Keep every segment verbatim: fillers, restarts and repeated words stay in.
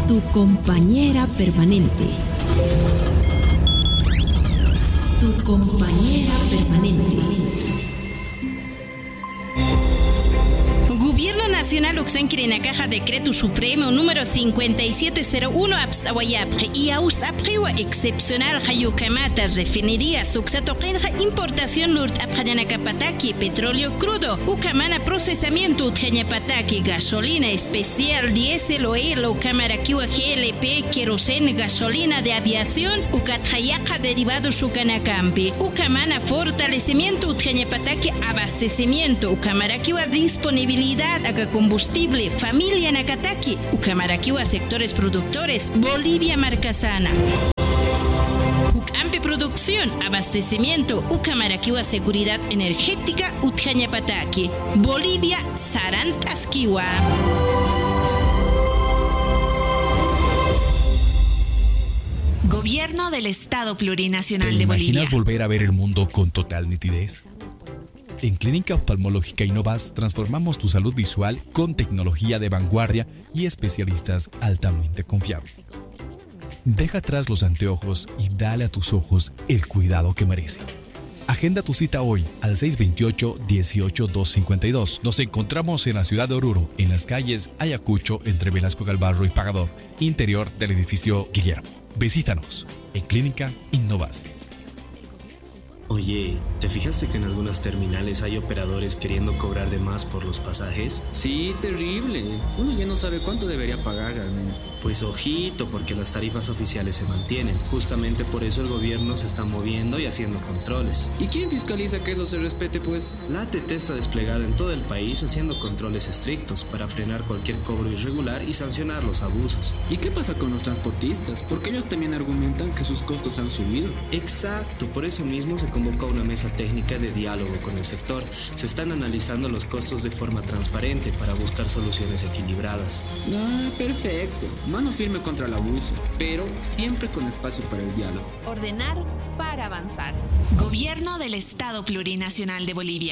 Tu compañera permanente. Tu compañera permanente. Gobierno Nacional Uxanquirina Caja Decreto Supremo número cincuenta y siete cero uno Abstawayapre y Austapriwa Excepcional Hayukamata Refinería Suxatoqenja Importación Lurt Abhayanacapataki Petróleo Crudo Ucamana Procesamiento Utjañapataki Gasolina Especial Diésel Oil Ucamarakiwa G L P Kerosene Gasolina de Aviación Ucatjayaca Derivados Sucanacampi Ucamana Fortalecimiento Utjañapataki Abastecimiento Ucamarakiwa Disponibilidad a combustible, familia Nakataki, Ucamaraquiwa sectores productores, Bolivia Marcasana. Ucampe producción, abastecimiento, Ucamaraquiwa seguridad energética, Utjañapataki, Bolivia Sarantasquiwa. Gobierno del Estado Plurinacional de Bolivia. ¿Te imaginas volver a ver el mundo con total nitidez? En Clínica Oftalmológica Innovas transformamos tu salud visual con tecnología de vanguardia y especialistas altamente confiables. Deja atrás los anteojos y dale a tus ojos el cuidado que merecen. Agenda tu cita hoy al seis dos ocho, uno ocho, dos cinco dos. Nos encontramos en la ciudad de Oruro, en las calles Ayacucho, entre Velasco Galvarro y Pagador, interior del edificio Guillermo. Visítanos en Clínica Innovas. Oye, ¿te fijaste que en algunas terminales hay operadores queriendo cobrar de más por los pasajes? Sí, terrible. Uno ya no sabe cuánto debería pagar realmente. Pues ojito, porque las tarifas oficiales se mantienen. Justamente por eso el gobierno se está moviendo y haciendo controles. ¿Y quién fiscaliza que eso se respete, pues? La A T T está desplegada en todo el país haciendo controles estrictos para frenar cualquier cobro irregular y sancionar los abusos. ¿Y qué pasa con los transportistas? Porque ellos también argumentan que sus costos han subido. Exacto, por eso mismo se convoca una mesa técnica de diálogo con el sector. Se están analizando los costos de forma transparente para buscar soluciones equilibradas. Ah, perfecto. Mano firme contra el abuso, pero siempre con espacio para el diálogo. Ordenar para avanzar. Gobierno del Estado Plurinacional de Bolivia.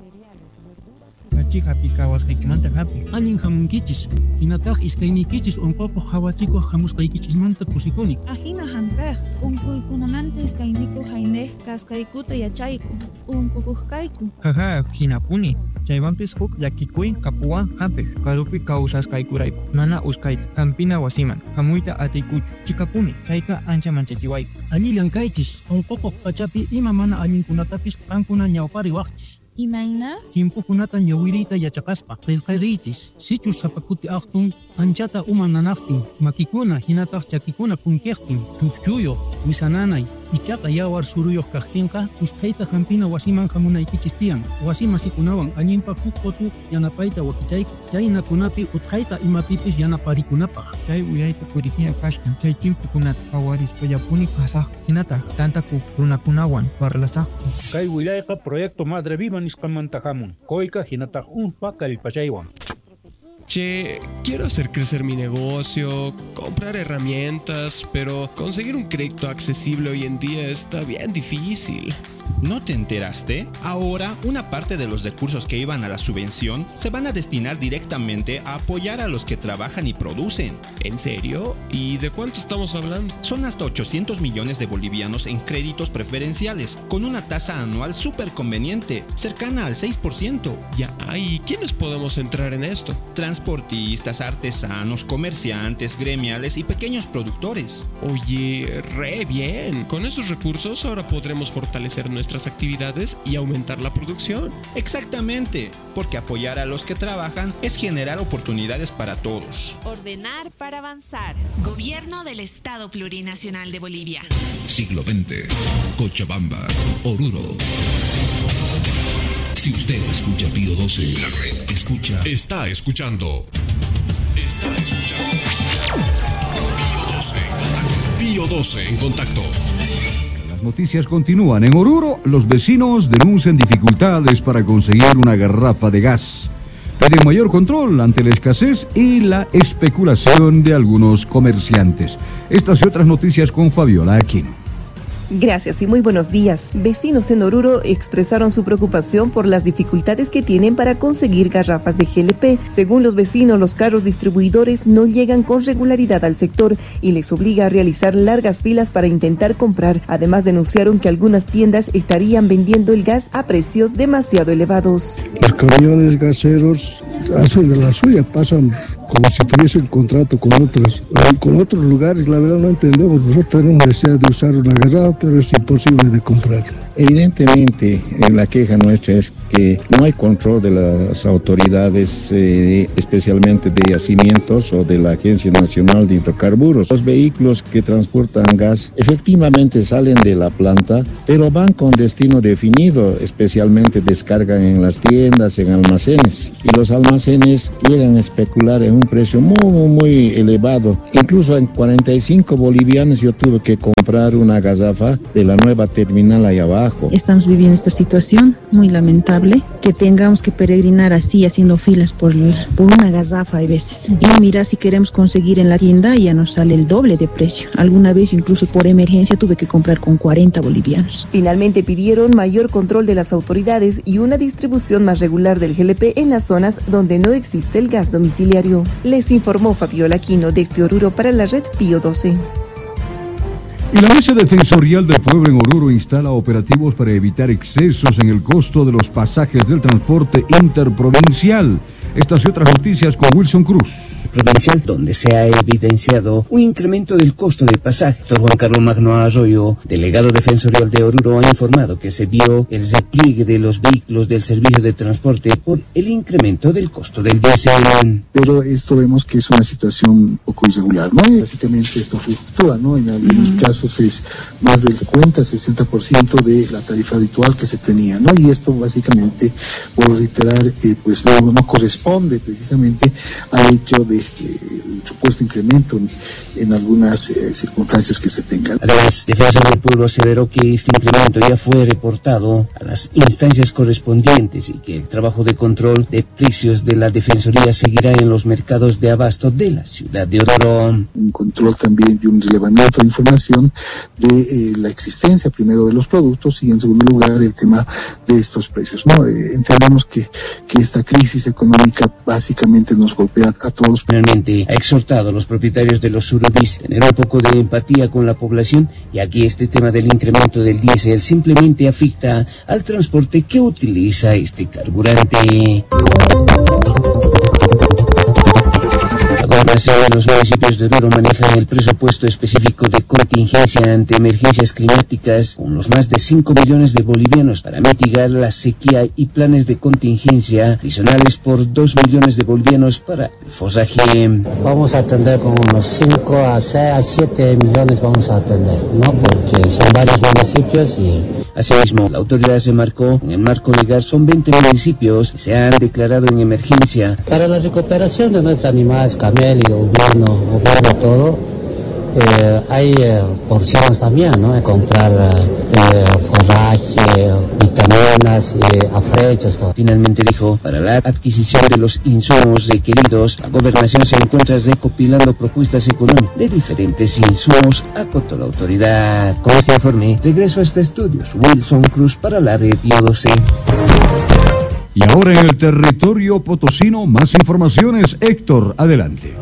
Chica picawas que manta happy. Alin hamunkichis. Inataj iskainikichis un poco hawatiko hamuskaikichis manta pusikuni. Ajina hampej. Un kulkunamante iskainiko haine kaskaikuta yachaiku. Un kukuhkaiku. Jaja, hinapuni. Chayvampis huk yakikui kapuan hampe. Karupi kausas kaikuraiku. Mana uskait. Hampina wasiman. Hamuita atikuchu. Chikapuni. Chaika ancha manchetiwaiku. Alilian kaichis. Un poco pachapi ima mana alin kunatapis kankuna ñawpari waqchis. Imaina? Timpukunatan yawirita yachakaspa, qillqirichis, sichus sapakuti ahtun, anchata umananaqtin, makikuna, hinataq chakikuna kunkiqtin, chukchuyo, wisananay, ichaqa yawar suruyuq kaqtinqa, usqhayta hampina wasiman hamunaykichis tiyan, wasima sikunawan allinpa hukpotu yanapayta wakichayku, chaynakunapi utqhayta imapipis yanaparikunapaq. Chay uyayta purikina kashkan, chay chimpukunata hawarispa yapuni kasaq, hinataq tantaku runakunawan parlasaqku. Kay wilayqa proyecto Madre Viva nisqamantahamun, koyka hinataq unpa kallpashaywan. Che, quiero hacer crecer mi negocio, comprar herramientas, pero conseguir un crédito accesible hoy en día está bien difícil. ¿No te enteraste? Ahora, una parte de los recursos que iban a la subvención se van a destinar directamente a apoyar a los que trabajan y producen. ¿En serio? ¿Y de cuánto estamos hablando? Son hasta ochocientos millones de bolivianos en créditos preferenciales, con una tasa anual súper conveniente, cercana al seis por ciento. Ya, ¿y quiénes podemos entrar en esto? Transportistas, artesanos, comerciantes, gremiales y pequeños productores. Oye, re bien. Con esos recursos ahora podremos fortalecer nuestras actividades y aumentar la producción. Exactamente, porque apoyar a los que trabajan es generar oportunidades para todos. Ordenar para avanzar. Gobierno del Estado Plurinacional de Bolivia. Siglo veinte. Cochabamba, Oruro. Si usted escucha Pío doce, escucha. Está escuchando. Está escuchando. Pío doce en contacto. Pío doce en contacto. Las noticias continúan. En Oruro, los vecinos denuncian dificultades para conseguir una garrafa de gas. Piden mayor control ante la escasez y la especulación de algunos comerciantes. Estas y otras noticias con Fabiola Aquino. Gracias y muy buenos días. Vecinos en Oruro expresaron su preocupación por las dificultades que tienen para conseguir garrafas de G L P. Según los vecinos, los carros distribuidores no llegan con regularidad al sector y les obliga a realizar largas filas para intentar comprar. Además, denunciaron que algunas tiendas estarían vendiendo el gas a precios demasiado elevados. Los camiones gaseros hacen de la suya, pasan como si tuviesen contrato con otros, con otros lugares. La verdad no entendemos. Nosotros tenemos necesidad de usar una garrafa, pero es imposible de comprar. Evidentemente, la queja nuestra es que no hay control de las autoridades, eh, especialmente de yacimientos o de la Agencia Nacional de Hidrocarburos. Los vehículos que transportan gas efectivamente salen de la planta, pero van con destino definido, especialmente descargan en las tiendas, en almacenes, y los almacenes llegan a especular en un precio muy, muy, muy elevado. Incluso en cuarenta y cinco bolivianos yo tuve que comprar una garrafa de la nueva terminal allá abajo. Estamos viviendo esta situación muy lamentable, que tengamos que peregrinar así, haciendo filas por, por una garrafa a veces. Y mira, si queremos conseguir en la tienda ya nos sale el doble de precio. Alguna vez incluso por emergencia tuve que comprar con cuarenta bolivianos. Finalmente pidieron mayor control de las autoridades y una distribución más regular del G L P en las zonas donde no existe el gas domiciliario. Les informó Fabiola Aquino desde Oruro para la red Pío doce. Y la Mesa Defensorial del Pueblo en Oruro instala operativos para evitar excesos en el costo de los pasajes del transporte interprovincial. Estas y otras noticias con Wilson Cruz. Provincial, donde se ha evidenciado un incremento del costo del pasaje. Doctor Juan Carlos Magno Arroyo, delegado defensorial de Oruro, ha informado que se vio el repliegue de los vehículos del servicio de transporte por el incremento del costo del diésel. Pero esto vemos que es una situación un poco irregular, ¿no? Y básicamente esto fluctúa, ¿no? En algunos mm. casos es más del cincuenta, sesenta por ciento de la tarifa habitual que se tenía, ¿no? Y esto básicamente, por reiterar, eh, pues no, no corresponde responde precisamente al hecho de, de el supuesto incremento en, en algunas eh, circunstancias que se tengan. Además, Defensa del Pueblo aseveró que este incremento ya fue reportado a las instancias correspondientes y que el trabajo de control de precios de la Defensoría seguirá en los mercados de abasto de la ciudad de Oruro. Un control también y un relevamiento de información de eh, la existencia primero de los productos y en segundo lugar el tema de estos precios, ¿no? Eh, entendemos que, que esta crisis económica básicamente nos golpea a todos. Finalmente, ha exhortado a los propietarios de los surubis a tener un poco de empatía con la población, ya que este tema del incremento del diésel simplemente afecta al transporte que utiliza este carburante. La gobernación de los municipios de Oruro manejan el presupuesto específico de contingencia ante emergencias climáticas con los más de cinco millones de bolivianos para mitigar la sequía y planes de contingencia adicionales por dos millones de bolivianos para el forraje. Vamos a atender con unos cinco a seis a siete millones vamos a atender, ¿no? Porque son varios municipios y... Asimismo, la autoridad se marcó en el marco legal, son veinte municipios que se han declarado en emergencia. Para la recuperación de nuestros animales, camello, ovino, ovino, todo, eh, hay eh, porciones también, ¿no? De comprar eh, forraje, vitaminas, eh, afrechos, todo. Finalmente dijo, para la adquisición de los insumos requeridos, la gobernación se encuentra recopilando propuestas económicas de diferentes insumos, acotó la autoridad. Con este informe, regreso a este estudio. Wilson Cruz para la red Pío doce. Y ahora en el territorio potosino, más informaciones. Héctor, adelante.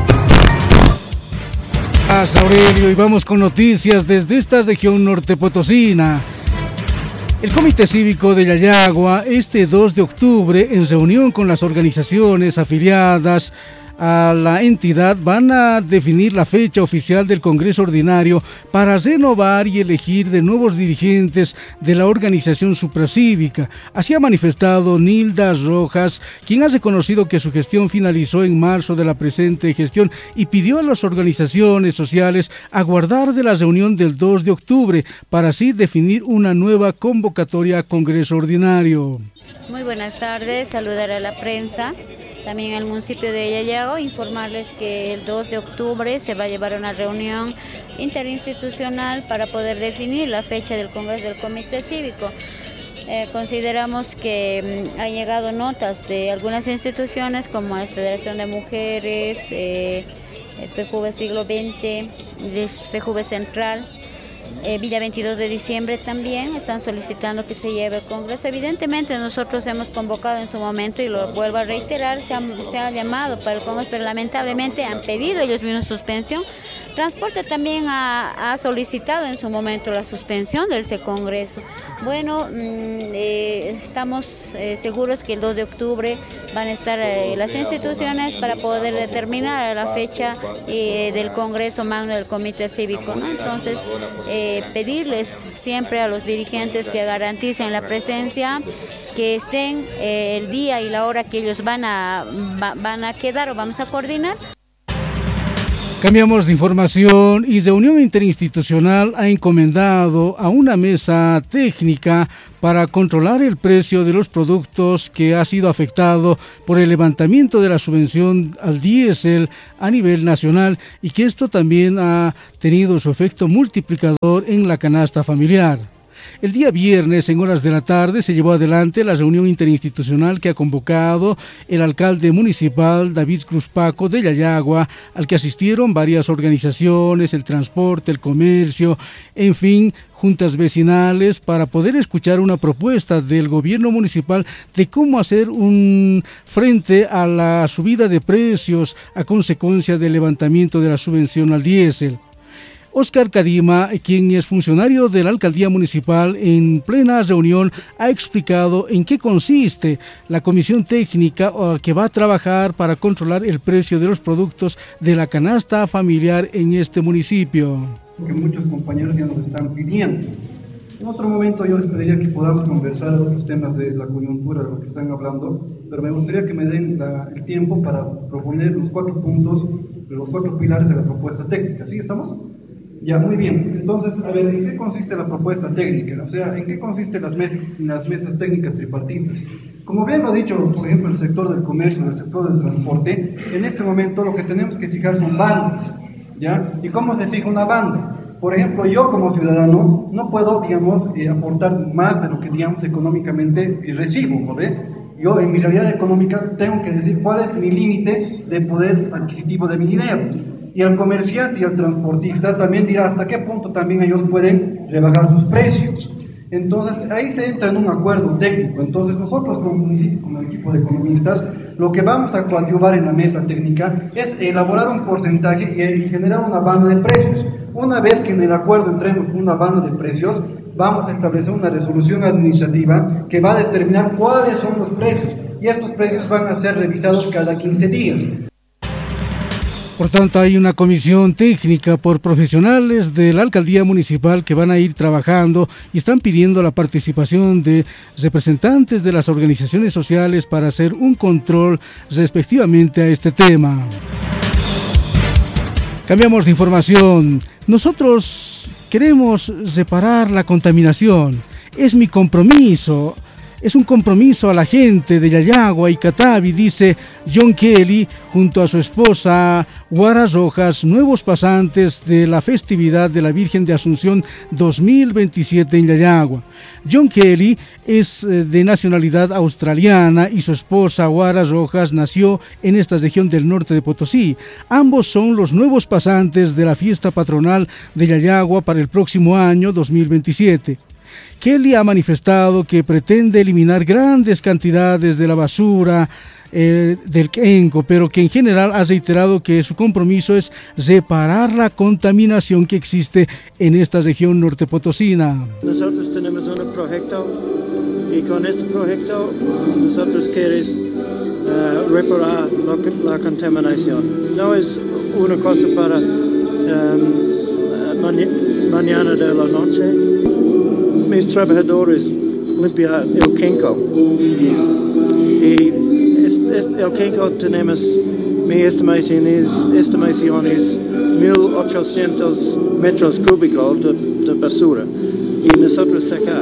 Gracias, Aurelio, y vamos con noticias desde esta región norte potosina. El Comité Cívico de Yayagua, este dos de octubre, en reunión con las organizaciones afiliadas a la entidad, van a definir la fecha oficial del Congreso Ordinario para renovar y elegir de nuevos dirigentes de la organización supracívica. Así ha manifestado Nilda Rojas, quien ha reconocido que su gestión finalizó en marzo de la presente gestión y pidió a las organizaciones sociales aguardar de la reunión del dos de octubre para así definir una nueva convocatoria a Congreso Ordinario. Muy buenas tardes, saludar a la prensa. También al municipio de Yayago, informarles que el dos de octubre se va a llevar una reunión interinstitucional para poder definir la fecha del Congreso del Comité Cívico. Eh, consideramos que mm, han llegado notas de algunas instituciones como la Federación de Mujeres, eh, F J V Siglo veinte, F J V Central, Eh, Villa veintidós de diciembre también están solicitando que se lleve el Congreso. Evidentemente nosotros hemos convocado en su momento y lo vuelvo a reiterar, se ha, se ha llamado para el Congreso, pero lamentablemente han pedido ellos mismos suspensión. Transporte también ha, ha solicitado en su momento la suspensión de ese Congreso. Bueno, eh, estamos eh, seguros que el dos de octubre van a estar eh, las instituciones para poder determinar la fecha eh, del Congreso Magno del Comité Cívico, ¿no? Entonces, eh, pedirles siempre a los dirigentes que garanticen la presencia, que estén eh, el día y la hora que ellos van a, va, van a quedar o vamos a coordinar. Cambiamos de información y Reunión Interinstitucional ha encomendado a una mesa técnica para controlar el precio de los productos que ha sido afectado por el levantamiento de la subvención al diésel a nivel nacional y que esto también ha tenido su efecto multiplicador en la canasta familiar. El día viernes, en horas de la tarde, se llevó adelante la reunión interinstitucional que ha convocado el alcalde municipal David Cruz Paco de Yayagua, al que asistieron varias organizaciones, el transporte, el comercio, en fin, juntas vecinales, para poder escuchar una propuesta del gobierno municipal de cómo hacer un frente a la subida de precios a consecuencia del levantamiento de la subvención al diésel. Oscar Cadima, quien es funcionario de la alcaldía municipal, en plena reunión ha explicado en qué consiste la comisión técnica que va a trabajar para controlar el precio de los productos de la canasta familiar en este municipio. Que muchos compañeros ya nos están pidiendo. En otro momento yo les pediría que podamos conversar de otros temas de la coyuntura, de lo que están hablando, pero me gustaría que me den la, el tiempo para proponer los cuatro puntos, los cuatro pilares de la propuesta técnica. ¿Sí estamos? Ya, muy bien. Entonces, a ver, ¿en qué consiste la propuesta técnica? O sea, ¿en qué consisten las mesas, las mesas técnicas tripartitas? Como bien lo ha dicho, por ejemplo, el sector del comercio, el sector del transporte, en este momento lo que tenemos que fijar son bandas, ¿ya? ¿Y cómo se fija una banda? Por ejemplo, yo como ciudadano no puedo, digamos, eh, aportar más de lo que, digamos, económicamente recibo, ¿no ve? Yo en mi realidad económica tengo que decir cuál es mi límite de poder adquisitivo de mi dinero. Y el comerciante y el transportista también dirá hasta qué punto también ellos pueden rebajar sus precios. Entonces ahí se entra en un acuerdo técnico. Entonces nosotros como municipio, como equipo de economistas, lo que vamos a coadyuvar en la mesa técnica es elaborar un porcentaje y generar una banda de precios. Una vez que en el acuerdo entremos con una banda de precios, vamos a establecer una resolución administrativa que va a determinar cuáles son los precios. Y estos precios van a ser revisados cada quince días. Por tanto, hay una comisión técnica por profesionales de la alcaldía municipal que van a ir trabajando y están pidiendo la participación de representantes de las organizaciones sociales para hacer un control respectivamente a este tema. Cambiamos de información. Nosotros queremos reparar la contaminación. Es mi compromiso. Es un compromiso a la gente de Yayagua y Catavi, dice John Kelly, junto a su esposa Guara Rojas, nuevos pasantes de la festividad de la Virgen de Asunción dos mil veintisiete en Yayagua. John Kelly es de nacionalidad australiana y su esposa Guara Rojas nació en esta región del norte de Potosí. Ambos son los nuevos pasantes de la fiesta patronal de Yayagua para el próximo año dos mil veintisiete. Kelly ha manifestado que pretende eliminar grandes cantidades de la basura eh, del Quenco, pero que en general ha reiterado que su compromiso es reparar la contaminación que existe en esta región norte potosina. Nosotros tenemos un proyecto y con este proyecto nosotros queremos uh, reparar la, la contaminación. No es una cosa para um, mañana, mañana de la noche. Mis trabajadores limpian el Quenco y el Quenco tenemos, mi estimación es, estimación es mil ochocientos metros cúbicos de, de basura y nosotros sacar.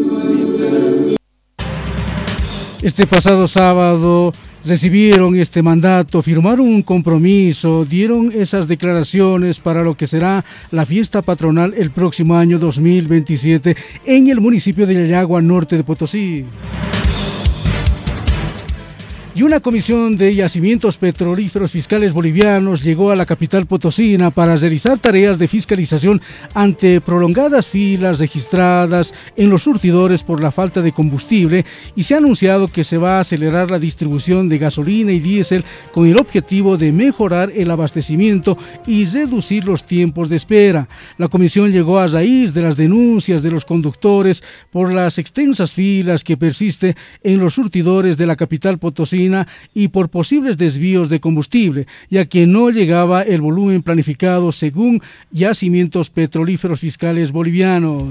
Este pasado sábado recibieron este mandato, firmaron un compromiso, dieron esas declaraciones para lo que será la fiesta patronal el próximo año dos mil veintisiete en el municipio de Yayagua, norte de Potosí. Y una comisión de yacimientos petrolíferos fiscales bolivianos llegó a la capital potosina para realizar tareas de fiscalización ante prolongadas filas registradas en los surtidores por la falta de combustible, y se ha anunciado que se va a acelerar la distribución de gasolina y diésel con el objetivo de mejorar el abastecimiento y reducir los tiempos de espera. La comisión llegó a raíz de las denuncias de los conductores por las extensas filas que persisten en los surtidores de la capital potosina y por posibles desvíos de combustible, ya que no llegaba el volumen planificado según yacimientos petrolíferos fiscales bolivianos.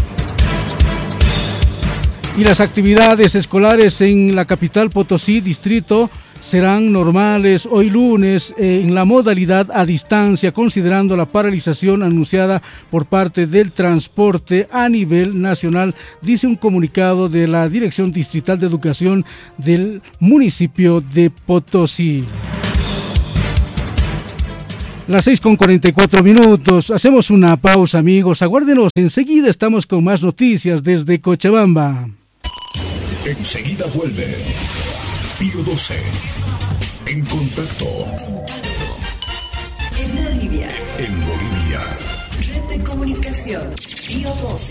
Y las actividades escolares en la capital Potosí distrito serán normales hoy lunes en la modalidad a distancia, considerando la paralización anunciada por parte del transporte a nivel nacional, dice un comunicado de la Dirección Distrital de Educación del municipio de Potosí. Las seis con cuarenta y cuatro minutos, hacemos una pausa, amigos, aguárdenos, enseguida estamos con más noticias desde Cochabamba. Enseguida vuelve Pío doce. En contacto. En Bolivia. En Bolivia. Red de comunicación. Pío doce.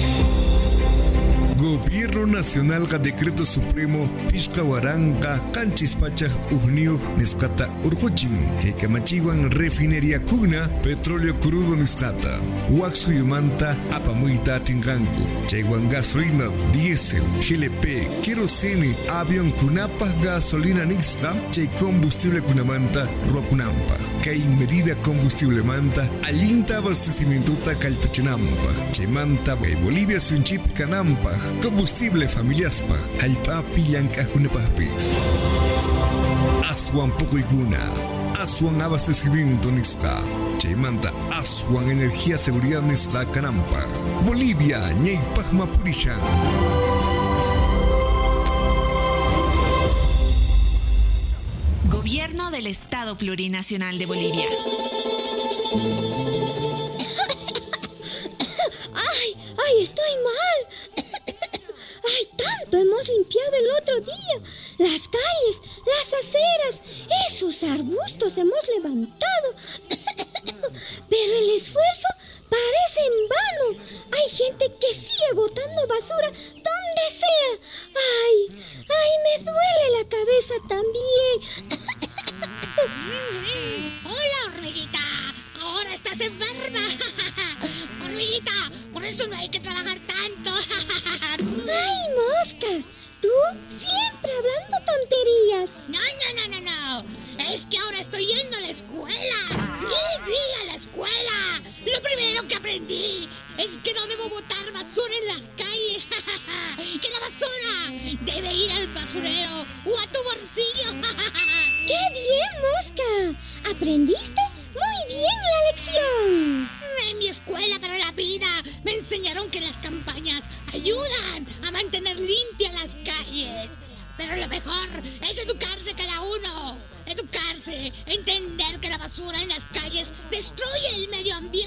Gobierno Nacional ga Decreto Supremo Pishkawaranga Kanchispachaj Ugniuj Niskata Urhuchin Kekamachiwan Refinería Kuna Petróleo Crudo Niskata Waxuyumanta Apamuita Tinganku Chaywan Gasolina Diesel G L P Kerosene Avión Kunapa Gasolina Nixka Chay Combustible Kunamanta Ruakunampa Kay Medida Combustible Manta Allinta Abastecimiento Calpachinampa Chaymanta Bolivia Sunchip Kanampa Combustible Familiaspa, Halpapi Yankajunepapis. Aswan Pocoiguna, Aswan Abastecimiento Nisca, Chaymanta Aswan Energía Seguridad Nisca Canampa, Bolivia, Ñeypajma Purishan. Gobierno del Estado Plurinacional de Bolivia. ¡Ay! ¡Ay, estoy mal! ¡Ay, tanto hemos limpiado el otro día! Las calles, las aceras, esos arbustos hemos levantado. Pero el esfuerzo parece en vano. Hay gente que sigue botando basura donde sea. ¡Ay! ¡Ay, me duele la cabeza también! ¡Hola, hormiguita! ¡Ahora estás enferma! ¡Hormiguita! Por eso no hay que trabajar tanto. ¡Ay, mosca! Tú siempre hablando tonterías. No, no, no, no, no. Es que ahora estoy yendo a la escuela. Sí, sí, a la escuela. Lo primero que aprendí es que no debo botar basura en las calles. Que la basura debe ir al basurero o a tu bolsillo. ¡Qué bien, mosca! ¿Aprendiste? Muy bien la lección. En mi escuela para la vida me enseñaron que las campañas ayudan a mantener limpias las calles. Pero lo mejor es educarse cada uno. Educarse, entender que la basura en las calles destruye el medio ambiente.